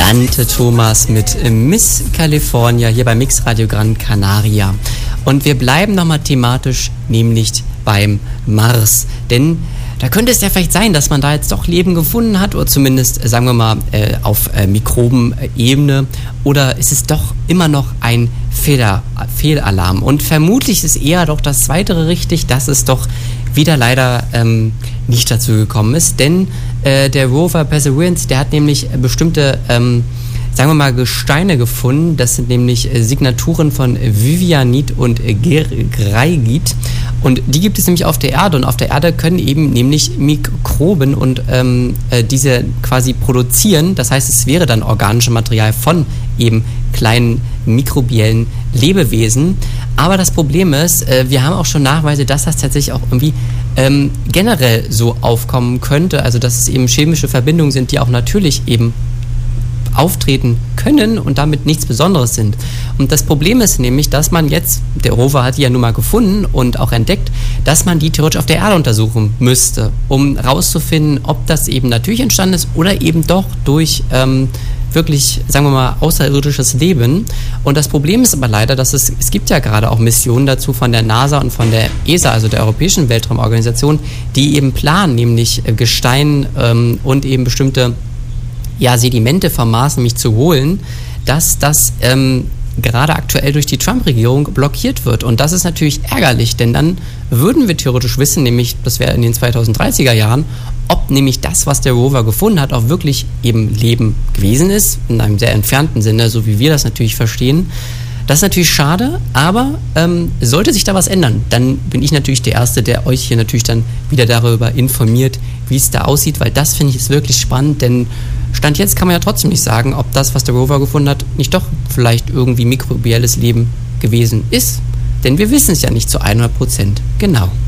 Dante Thomas mit Miss California hier bei Mix Radio Gran Canaria. Und wir bleiben nochmal thematisch, nämlich beim Mars. Denn da könnte es ja vielleicht sein, dass man da jetzt doch Leben gefunden hat, oder zumindest, sagen wir mal, auf Mikrobenebene. Oder ist es doch immer noch ein Fehlalarm? Und vermutlich ist eher doch das Zweitere richtig, dass es doch wieder leider nicht dazu gekommen ist. Denn der Rover Perseverance, der hat nämlich bestimmte, sagen wir mal, Gesteine gefunden. Das sind nämlich Signaturen von Vivianit und Greigit. Und die gibt es nämlich auf der Erde. Und auf der Erde können eben nämlich Mikroben und diese quasi produzieren. Das heißt, es wäre dann organisches Material von eben kleinen mikrobiellen Lebewesen. Aber das Problem ist, wir haben auch schon Nachweise, dass das tatsächlich auch irgendwie generell so aufkommen könnte. Also dass es eben chemische Verbindungen sind, die auch natürlich eben auftreten können und damit nichts Besonderes sind. Und das Problem ist nämlich, dass man jetzt, der Rover hat die ja nun mal gefunden und auch entdeckt, dass man die theoretisch auf der Erde untersuchen müsste, um rauszufinden, ob das eben natürlich entstanden ist oder eben doch durch wirklich, sagen wir mal, außerirdisches Leben. Und das Problem ist aber leider, dass es gibt ja gerade auch Missionen dazu von der NASA und von der ESA, also der Europäischen Weltraumorganisation, die eben planen, nämlich Gestein und eben bestimmte Sedimente vom Mars nämlich zu holen, dass das gerade aktuell durch die Trump-Regierung blockiert wird. Und das ist natürlich ärgerlich, denn dann würden wir theoretisch wissen, nämlich, das wäre in den 2030er Jahren, ob nämlich das, was der Rover gefunden hat, auch wirklich eben Leben gewesen ist, in einem sehr entfernten Sinne, so wie wir das natürlich verstehen. Das ist natürlich schade, aber sollte sich da was ändern, dann bin ich natürlich der Erste, der euch hier natürlich dann wieder darüber informiert, wie es da aussieht, weil das finde ich ist wirklich spannend, denn Stand jetzt kann man ja trotzdem nicht sagen, ob das, was der Rover gefunden hat, nicht doch vielleicht irgendwie mikrobielles Leben gewesen ist, denn wir wissen es ja nicht zu 100%. Genau.